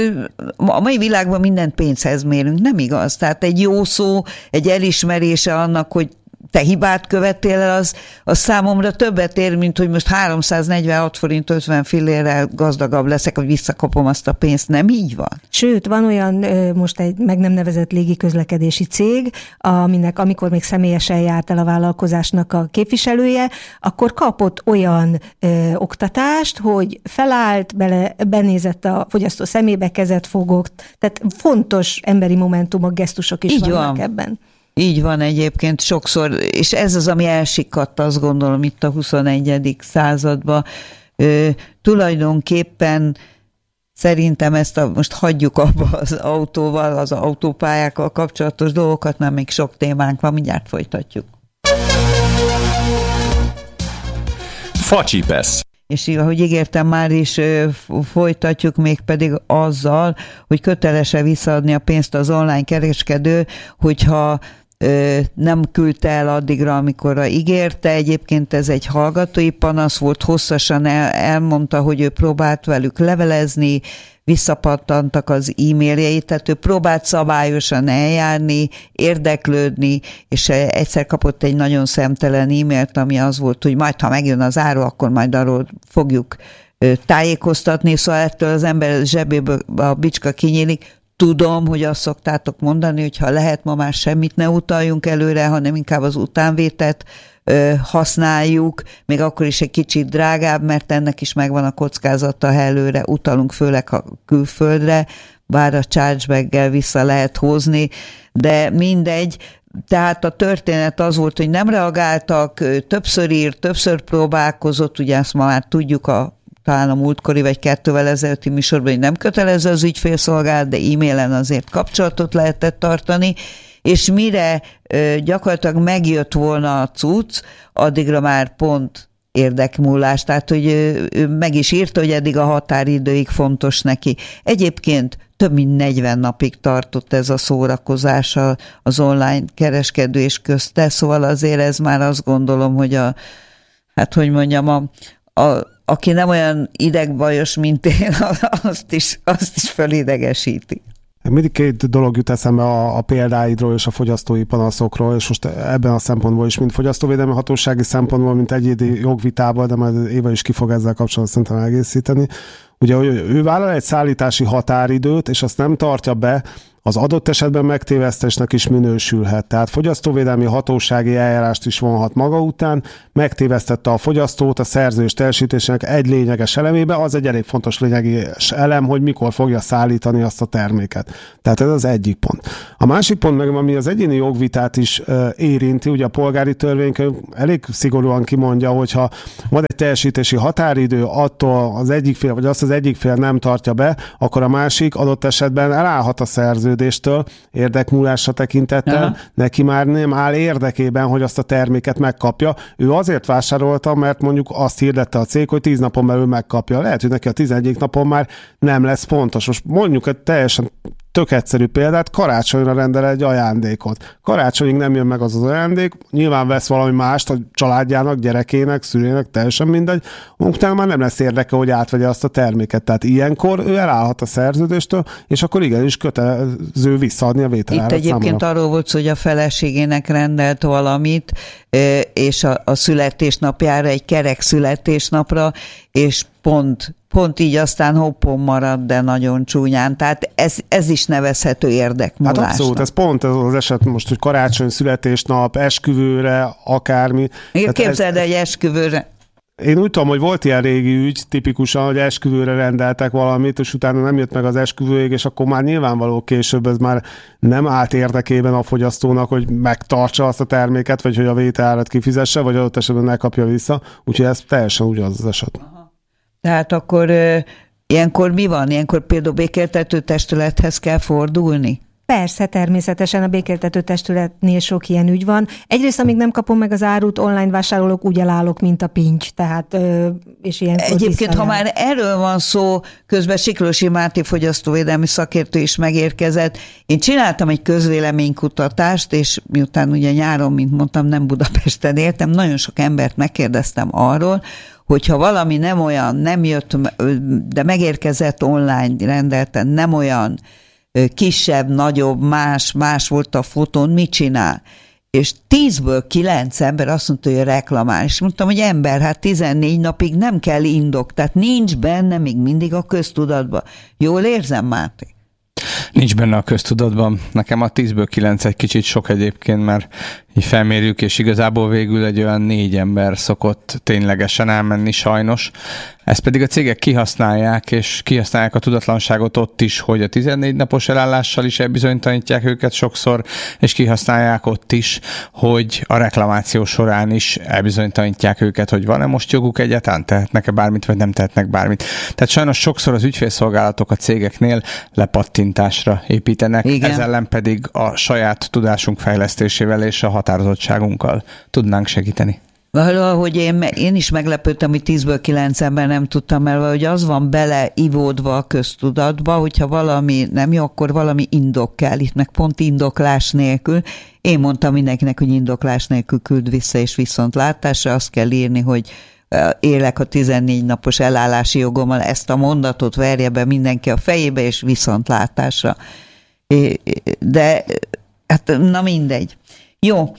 a mai világban mindent pénzhez mérünk, nem igaz? Tehát egy jó szó, egy elismerése annak, hogy te hibát követtél el, az számomra többet ér, mint hogy most 346 forint 50 fillérrel gazdagabb leszek, hogy visszakapom azt a pénzt. Nem így van? Sőt, van olyan most egy meg nem nevezett légiközlekedési cég, aminek amikor még személyesen járt el a vállalkozásnak a képviselője, akkor kapott olyan oktatást, hogy felállt, benézett a fogyasztó szemébe, kezet fogott. Tehát fontos emberi momentumok, gesztusok is így vannak van ebben. Így van egyébként sokszor, és ez az, ami elsikadt, azt gondolom, itt a 21. században. Tulajdonképpen szerintem ezt most hagyjuk abba az autóval, az autópályákkal kapcsolatos dolgokat, mert még sok témánk van, mindjárt folytatjuk. Facsipesz. És ahogy ígértem, már is folytatjuk, mégpedig azzal, hogy köteles-e visszaadni a pénzt az online kereskedő, hogyha nem küldte el addigra, amikorra ígérte. Egyébként ez egy hallgatói panasz volt, hosszasan elmondta, hogy ő próbált velük levelezni, visszapattantak az e-mailjeit, tehát ő próbált szabályosan eljárni, érdeklődni, és egyszer kapott egy nagyon szemtelen e-mailt, ami az volt, hogy majd, ha megjön az áru, akkor majd arról fogjuk tájékoztatni, szóval ettől az ember zsebéből a bicska kinyílik. tudom, hogy azt szoktátok mondani, hogy ha lehet, ma már semmit ne utaljunk előre, hanem inkább az utánvétet használjuk, még akkor is egy kicsit drágább, mert ennek is megvan a kockázata, ha előre utalunk, főleg a külföldre, bár a chargeback-gel vissza lehet hozni, de mindegy. Tehát a történet az volt, hogy nem reagáltak, többször írt, többször próbálkozott, ugye ezt ma már tudjuk talán a múltkori vagy 2-vel ezelőtti műsorban, hogy nem kötelező az ügyfélszolgálat, de e-mailen azért kapcsolatot lehetett tartani, és mire gyakorlatilag megjött volna a cucc, addigra már pont érdekmúlás, tehát hogy ő meg is írta, hogy eddig a határidőig fontos neki. Egyébként több mint 40 napig tartott ez a szórakozás az online kereskedés közte, szóval azért ez már azt gondolom, hogy aki nem olyan idegbajos, mint én, azt is felidegesíti. Mindig két dolog jut eszembe a példáidról és a fogyasztói panaszokról, és most ebben a szempontból is, mint fogyasztóvédelmi hatósági szempontból, mint egyédi jogvitában, de majd Éva is ki fog ezzel kapcsolatban szerintem egészíteni. Ugye, hogy ő vállal egy szállítási határidőt, és azt nem tartja be, az adott esetben megtévesztésnek is minősülhet. Tehát fogyasztóvédelmi hatósági eljárást is vonhat maga után, megtévesztette a fogyasztót a szerződés teljesítésének egy lényeges elemébe, az egy elég fontos lényeges elem, hogy mikor fogja szállítani azt a terméket. Tehát ez az egyik pont. A másik pont meg, ami az egyéni jogvitát is érinti, ugye a polgári törvénykönyv elég szigorúan kimondja, hogyha van egy teljesítési határidő, attól az egyik fél, vagy azt az egyik fél nem tartja be, akkor a másik adott esetben elállhat a szerződéstől érdekmúlásra tekintettel, aha, neki már nem áll érdekében, hogy azt a terméket megkapja. Ő azért vásárolta, mert mondjuk azt hirdette a cég, hogy 10 napon belül megkapja. Lehet, hogy neki a 11. napon már nem lesz fontos. Most mondjuk egy teljesen tök egyszerű példát, karácsonyra rendel egy ajándékot. Karácsonyig nem jön meg az ajándék, nyilván vesz valami mást a családjának, gyerekének, szülének, teljesen mindegy, utána már nem lesz érdeke, hogy átvegye azt a terméket. Tehát ilyenkor ő elállhat a szerződéstől, és akkor igenis kötelező visszaadni a vételárat. Itt egyébként arról volt, hogy a feleségének rendelt valamit, és a születésnapjára, egy kerek születésnapra, és pont így aztán hoppon marad, de nagyon csúnyán. Tehát ez is nevezhető érdekmúlásnak. Hát abszolút, ez pont az eset most, hogy karácsony, születésnap, esküvőre, akármi. Képzeld egy esküvőre. Én úgy tudom, hogy volt ilyen régi ügy, tipikusan, hogy esküvőre rendeltek valamit, és utána nem jött meg az esküvőig, és akkor már nyilvánvaló később ez már nem állt érdekében a fogyasztónak, hogy megtartsa azt a terméket, vagy hogy a vételárat kifizesse, vagy adott esetben ne kapja vissza. Úgyhogy ez teljesen ugyanaz az eset. Aha. Tehát akkor ilyenkor mi van? Ilyenkor például békéltető testülethez kell fordulni? Persze, természetesen a békéltető testületnél sok ilyen ügy van. Egyrészt, amíg nem kapom meg az árut, online vásárolók úgy elállok, mint a pincs, tehát és ilyenkor egyébként, ha már erről van szó, közben Siklósi Máté fogyasztóvédelmi szakértő is megérkezett. Én csináltam egy közvéleménykutatást, és miután ugye nyáron, mint mondtam, nem Budapesten éltem, nagyon sok embert megkérdeztem arról, hogyha valami nem olyan, nem jött, de megérkezett online rendelten, nem olyan, kisebb, nagyobb, más volt a fotón, mit csinál? És 10-ből 9 ember azt mondta, hogy reklamál. És mondtam, hogy ember, hát 14 napig nem kell indok, tehát nincs benne még mindig a köztudatban. Jól érzem, Máté? Nincs benne a köztudatban. Nekem a 10-ből 9 egy kicsit sok egyébként, mert így felmérjük, és igazából végül egy olyan 4 ember szokott ténylegesen elmenni sajnos. Ezt pedig a cégek kihasználják, és kihasználják a tudatlanságot ott is, hogy a 14 napos elállással is elbizonytalanítják őket sokszor, és kihasználják ott is, hogy a reklamáció során is elbizonytalanítják őket, hogy van-e most joguk egyáltalán, tehetnek-e bármit, vagy nem tehetnek bármit. Tehát sajnos sokszor az ügyfélszolgálatok a cégeknél lepattintásra építenek, igen. Ez ellen pedig a saját tudásunk fejlesztésével és a határozottságunkkal tudnánk segíteni. Valahogy én is meglepődtem, hogy 10-ből 9 ember nem tudtam el, hogy az van beleivódva a köztudatba, hogyha valami nem jó, akkor valami indok kell. Itt meg pont indoklás nélkül. Én mondtam mindenkinek, hogy indoklás nélkül küld vissza, és viszontlátásra azt kell írni, hogy élek a 14 napos elállási jogommal, ezt a mondatot verje be mindenki a fejébe, és viszontlátásra. De hát na mindegy. Jó,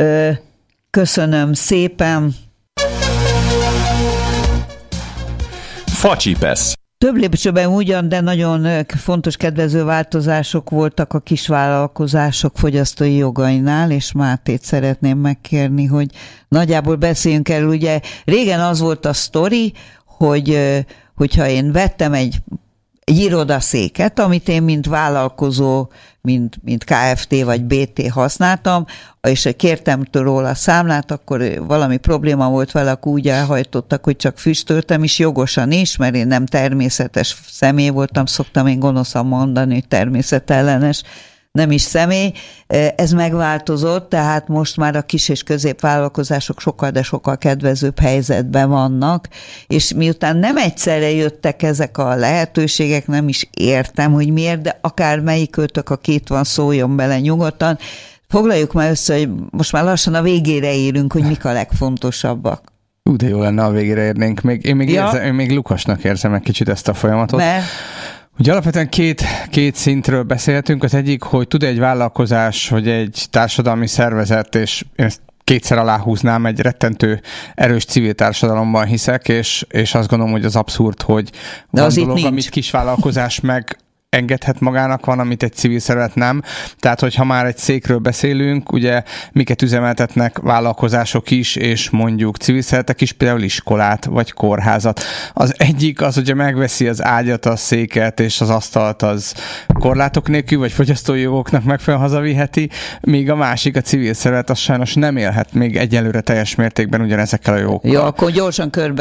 köszönöm szépen. Facsipesz. Több lépcsőben ugyan, de nagyon fontos kedvező változások voltak a kisvállalkozások fogyasztói jogainál, és Mátét szeretném megkérni, hogy nagyjából beszéljünk erről. Ugye régen az volt a sztori, hogyha én vettem egy irodaszéket, amit én mint vállalkozó, mint KFT vagy BT használtam, és kértem róla a számlát, akkor valami probléma volt vele, akkor úgy elhajtottak, hogy csak füstöltem, és jogosan is, mert én nem természetes személy voltam, szoktam én gonoszan mondani, hogy természetellenes, nem is személy. Ez megváltozott, tehát most már a kis és középvállalkozások sokkal, de sokkal kedvezőbb helyzetben vannak, és miután nem egyszerre jöttek ezek a lehetőségek, nem is értem, hogy miért, de akár melyikőtök, aki itt van, szóljon bele nyugodtan. Foglaljuk már össze, hogy most már lassan a végére érünk, hogy mik a legfontosabbak. De jó lenne, a végére érnénk. Én még Lukasnak érzem egy kicsit ezt a folyamatot. Mert? Ugye alapvetően két szintről beszéltünk. Az egyik, hogy tud egy vállalkozás, vagy egy társadalmi szervezet, és én ezt kétszer aláhúznám, egy rettentő erős civil társadalomban hiszek, és azt gondolom, hogy az abszurd, hogy van dolog, amit kisvállalkozás engedhet magának, van, amit egy civil szervezet nem. Tehát, hogyha már egy székről beszélünk, ugye miket üzemeltetnek vállalkozások is, és mondjuk civil szervezetek is, például iskolát, vagy kórházat. Az egyik az, hogyha megveszi az ágyat, a széket és az asztalt, az korlátok nélkül, vagy fogyasztói jogoknak megfelelően hazaviheti, míg a másik, a civil szervezet, az sajnos nem élhet még egyelőre teljes mértékben ugyanezekkel a jogokkal. Jó, akkor gyorsan körbe